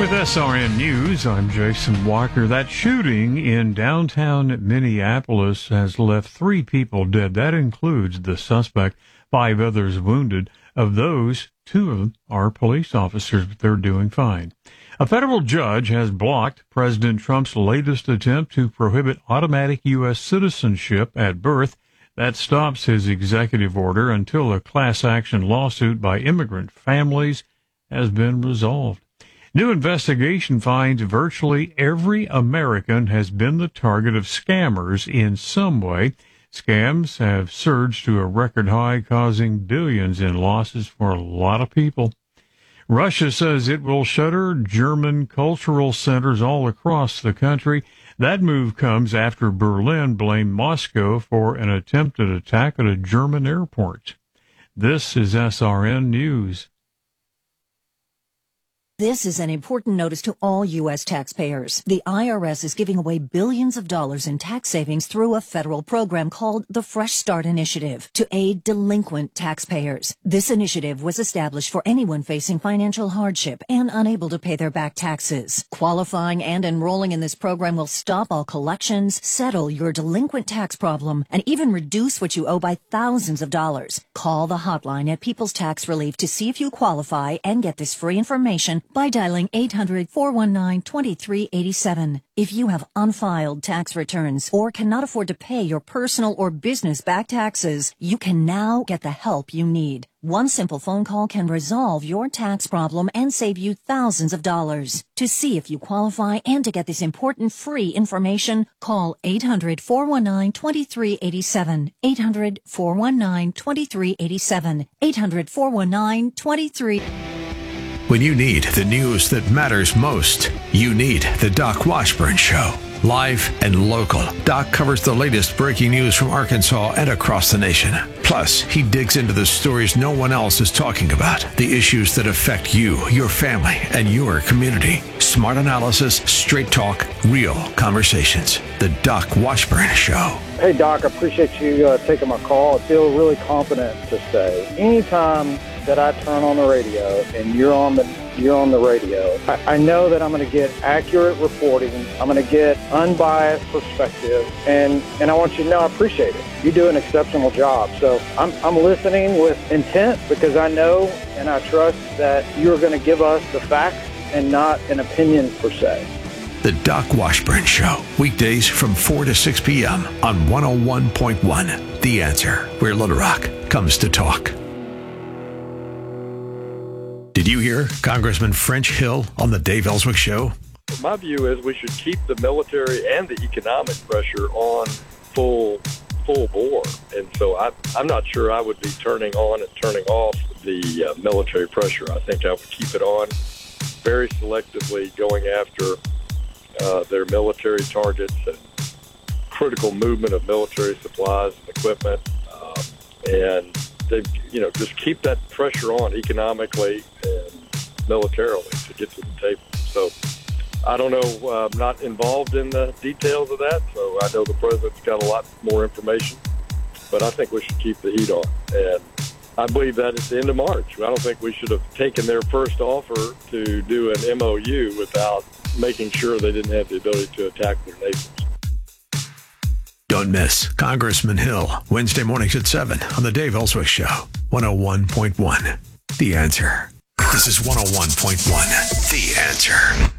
With SRN News, I'm Jason Walker. That shooting in downtown Minneapolis has left 3 people dead. That includes the suspect, 5 others wounded. Of those, 2 of them are police officers, but they're doing fine. A federal judge has blocked President Trump's latest attempt to prohibit automatic U.S. citizenship at birth. That stops his executive order until a class action lawsuit by immigrant families has been resolved. New investigation finds virtually every American has been the target of scammers in some way. Scams have surged to a record high, causing billions in losses for a lot of people. Russia says it will shutter German cultural centers all across the country. That move comes after Berlin blamed Moscow for an attempted attack at a German airport. This is SRN News. This is an important notice to all U.S. taxpayers. The IRS is giving away billions of dollars in tax savings through a federal program called the Fresh Start Initiative to aid delinquent taxpayers. This initiative was established for anyone facing financial hardship and unable to pay their back taxes. Qualifying and enrolling in this program will stop all collections, settle your delinquent tax problem, and even reduce what you owe by thousands of dollars. Call the hotline at People's Tax Relief to see if you qualify and get this free information by dialing 800-419-2387. If you have unfiled tax returns or cannot afford to pay your personal or business back taxes, you can now get the help you need. One simple phone call can resolve your tax problem and save you thousands of dollars. To see if you qualify and to get this important free information, call 800-419-2387. 800-419-2387. 800-419-2387. When you need the news that matters most, you need the Doc Washburn Show. Live and local, Doc covers the latest breaking news from Arkansas and across the nation. Plus, he digs into the stories no one else is talking about, the issues that affect you, your family, and your community. Smart analysis, straight talk, real conversations. The Doc Washburn Show. Hey, Doc, I appreciate you taking my call. I feel really confident to say anytime that I turn on the radio and you're on the radio, I know that I'm going to get accurate reporting. I'm going to get unbiased perspective, and I want you to know I appreciate it. You do an exceptional job. So I'm listening with intent because I know and I trust that you're going to give us the facts and not an opinion per se. The Doc Washburn Show, weekdays from 4 to 6 p.m. on 101.1. The Answer, where Little Rock comes to talk. Did you hear Congressman French Hill on the Dave Ellswick Show? My view is we should keep the military and the economic pressure on full bore. And so I'm not sure I would be turning on and turning off the military pressure. I think I would keep it on very selectively, going after their military targets and critical movement of military supplies and equipment. And they, just keep that pressure on economically and militarily to get to the table. So I don't know. I'm not involved in the details of that, so I know the president's got a lot more information. But I think we should keep the heat on. And I believe that at the end of March. I don't think we should have taken their first offer to do an MOU without making sure they didn't have the ability to attack their neighbors. Don't miss Congressman Hill, Wednesday mornings at 7 on the Dave Ellswick Show, 101.1. The Answer. This is 101.1. The Answer.